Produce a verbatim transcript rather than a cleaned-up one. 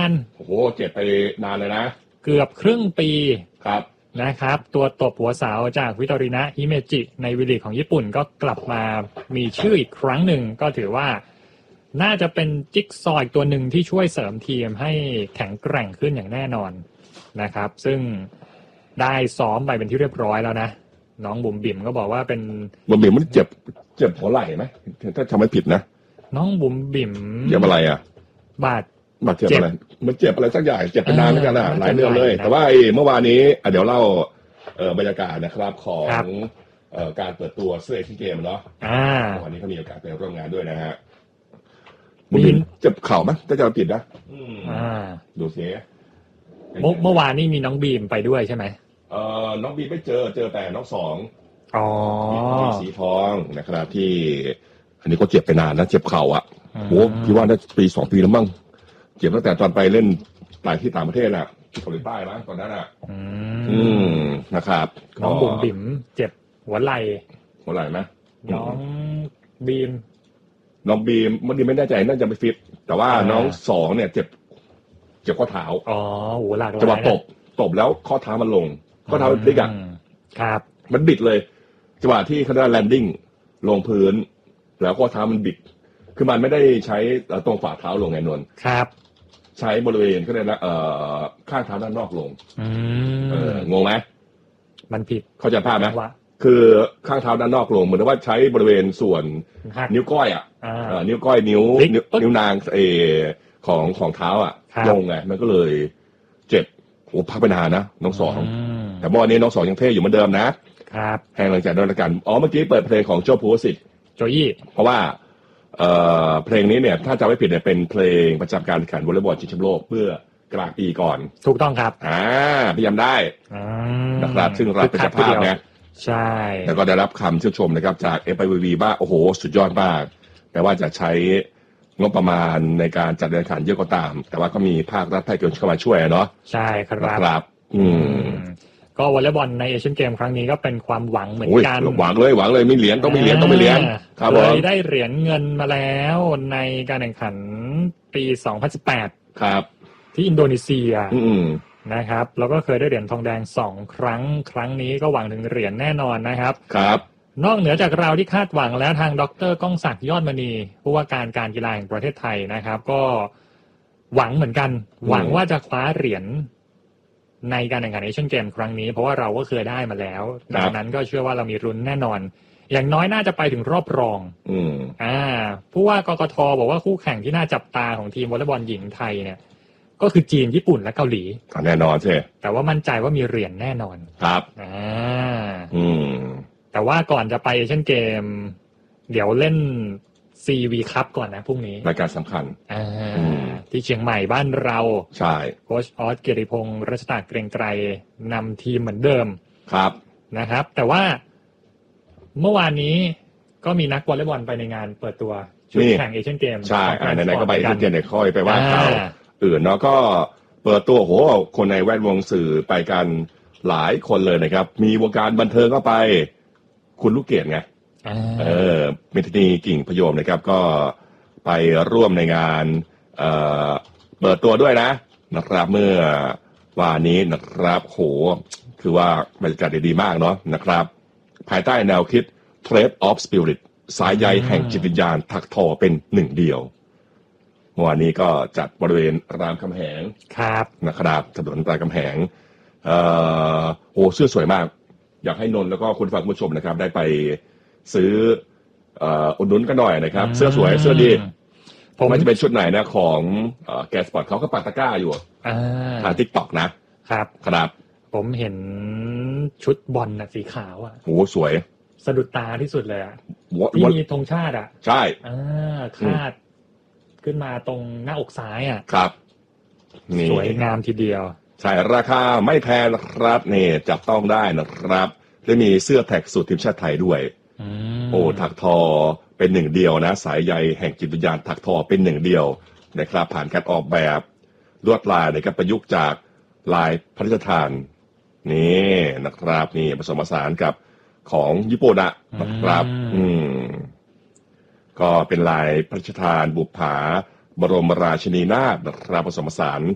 านโอ้โหเจ็บไปนานเลยนะเกือบครึ่งปีครับนะครับตัวตบหัวสาวจากวิโตรินะฮิเมจิในวีลีกของญี่ปุ่นก็กลับมามีชื่ออีกครั้งหนึ่งก็ถือว่าน่าจะเป็นจิ๊กซอว์อีกตัวหนึ่งที่ช่วยเสริมทีมให้แข็งแกร่งขึ้นอย่างแน่นอนนะครับซึ่งได้ซ้อมไปเป็นที่เรียบร้อยแล้วนะน้องบุ๋มบิ่มก็บอกว่าเป็นบุ๋มบิ่มมันเจ็บเจ็บหัวไหล่ไหมถ้าจำไม่ผิดนะน้องบุ๋มบิ่มเจ็บอะไรอ่ะบาดบาดเจ็บอะไรมันเจ็บอะไรสักอย่างเจ็บไปนานแล้วกันนะหลายเดือนเลยแต่ว่าเมื่อวานนี้เดี๋ยวเล่าบรรยากาศนะครับของการเปิดตัวเสื้อเอเชียนเกมเนาะวันนี้เขามีโอกาสไปร่วมงานด้วยนะฮะบุ๋มบิ่มเจ็บเข่าไหมถ้าจำไม่ผิดนะดูสิเมื่อวานนี้มีน้องบีมไปด้วยใช่ไหมเอ่อน้องบีมไม่เจอเจอแต่น้องสองอ๋อสีทองนะครับที่อันนี้ก็เจ็บไปนานนะเจ็บเข่าอ่ะโอ้พี่ว่าได้ปีสองปีแล้วมั้งเจ็บตั้งแต่ตอนไปเล่นหลายที่ต่างประเทศน่ะที่เกาหลีใต้มั้งตอนนั้นอ่ะอืมนะครับน้องบุ๋มบิ่มเจ็บหัวไหล่หัวไหล่ไหมน้องบีมน้องบีมมันดีไม่แน่ใจน่าจะไปฟิตแต่ว่าน้องสองเนี่ยเจ็บเจ็บข้อเท้าอ๋อโหหลักจังหวะตบตบแล้วข้อเท้ามันลงข้อเท้ามันพลิกอ่ะครับมันบิดเลยจังหวะที่เขาได้แลนดิ้งลงพื้นแล้วข้อเท้ามันบิดคือมันไม่ได้ใช้ตรงฝ่าเท้าลงไงนนท์ครับใช้บริเวณก็ได้ละเอ่อข้างเท้าด้านนอกลงอืมเอองงไหมมันผิดเข้าใจภาพไหมคือข้างเท้าด้านนอกลงเหมือนว่าใช้บริเวณส่วนนิ้วก้อยอ่ะนิ้วก้อยนิ้วนิ้วนางเอของของเท้าอ่ะลงไงมันก็เลยเจ็บโอ้พักไปนานนะน้องสองแต่เมื่อวานนี้น้องสองยังเท่อยู่เหมือนเดิมนะครับแห่งหลังจากด้วยกันอ๋อเมื่อกี้เปิดเพลงของโจภูวสิทธิ์โจยี่เพราะว่าเอ่อเพลงนี้เนี่ยถ้าจำไม่ผิดเนี่ยเป็นเพลงประจำการแข่งขันวอลเลย์บอลชิงแชมป์โลกเมื่อกลางปีก่อนถูกต้องครับอ่าพยายามได้นะครับซึ่งเราเป็นเจ้าภาพนะใช่แล้วก็ได้รับคำชื่นชมนะครับจาก เอฟ ไอ วี วี ว่าโอ้โหสุดยอดมากแต่ว่าจะใช้งบประมาณในการจัดการแข่งขันเยอะก็ตามแต่ว่าก็มีภาครัฐภาคเอกชนเข้ามาช่วยเนาะใช่ครับครับอืมก็วอลเลย์บอลในเอเชียนเกมครั้งนี้ก็เป็นความหวังเหมือนกันหวังเลยหวังเลยมีเหรียญต้องมีเหรียญต้องมีเหรียญครับเลยได้เหรียญเงินมาแล้วในการแข่งขันปีสองพันสิบแปดครับที่อินโดนีเซียอืมนะครับแล้วก็เคยได้เหรียญทองแดงสองครั้งครั้งนี้ก็หวังถึงเหรียญแน่นอนนะครับครับนอกเหนือจากเราที่คาดหวังแล้วทางดร.ก้องศักดิ์ยอดมณีผู้ว่าการการกีฬาแห่งประเทศไทยนะครับก็หวังเหมือนกันหวังว่าจะคว้าเหรียญในการแข่งขันเอเชียนเกมครั้งนี้เพราะว่าเราก็เคยได้มาแล้วดังนั้นก็เชื่อว่าเรามีรุ้นแน่นอนอย่างน้อยน่าจะไปถึงรอบรองอืมอ่าผู้ว่ากกท.บอกว่าคู่แข่งที่น่าจับตาของทีมวอลเลย์บอลหญิงไทยเนี่ยก็คือจีนญี่ปุ่นและเกาหลีแน่นอนใช่แต่ว่ามั่นใจว่ามีเหรียญแน่นอนครับอ่าอืมแต่ว่าก่อนจะไปเอเชียนเกมเดี๋ยวเล่น ซี วี Cup ก่อนนะพรุ่งนี้รายการสำคัญอ่าที่เชียงใหม่บ้านเราใช่โค้ชออสเกียรติพงษ์รัชตาเกรียงไกรนำทีมเหมือนเดิมครับนะครับแต่ว่าเมื่อวานนี้ก็มีนักวอลเลย์บอลไปในงานเปิดตัวชุดแข่งเอเชียนเกมใช่ไหนๆก็ไปเอเชียนเกมเนี่ยค่อยไปว่าเขาอื่นเนาะก็เปิดตัวโหคนในแวดวงสื่อไปกันหลายคนเลยนะครับมีวงการบันเทิงก็ไปคุณลูกเกดไงเออเมทินีกิ่งพยมนะครับก็ไปร่วมในงานเอ่อเปิดตัวด้วยนะนะครับเมื่อวานนี้นะครับโหคือว่าบรรยากาศดีมากเนาะนะครับภายใต้แนวคิด Thread of Spirit สายใยแห่งจิตวิญญาณถักทอเป็นหนึ่งเดียวเมื่อวานนี้ก็จัดบริเวณรามคำแหงครับนะครับถนนรามคำแหงเอ่อโหเสื้อสวยมากอยากให้นนท์แล้วก็คุณฟังผู้ชมนะครับได้ไปซื้อเอ่ออุดหนุนกันหน่อยนะครับเสื้อสวยเสื้อดีผมไม่จะเป็นชุดไหนนะของเอ่อแกสปอร์ตเขาก็ปักตะกร้าอยู่ทาง TikTok นะครับครับผมเห็นชุดบอลน่ะสีขาวอ่ะโหสวยสะดุดตาที่สุดเลยอ่ะที่มีธงชาติอ่ะใช่อ่าคาดขึ้นมาตรงหน้าอกซ้ายอ่ะครับสวยงามทีเดียวใช่ราคาไม่แพงนะครับนี่จับต้องได้นะครับและมีเสื้อแท็กสูตรทีมชาติไทยด้วยโอ้ถักทอเป็นหนึ่งเดียวนะสายใยแห่งจิตวิญญาณถักทอเป็นหนึ่งเดียวนะครับผ่านการออกแบบลวดลายนะครับประยุกต์จากลายพระราชทานนี่นะครับนี่ผสมผสานกับของญี่ปุ่นนะครับอืมก็เป็นลายพระราชทานบุปผาบรมราชินีนาถนะครับผสมผสาน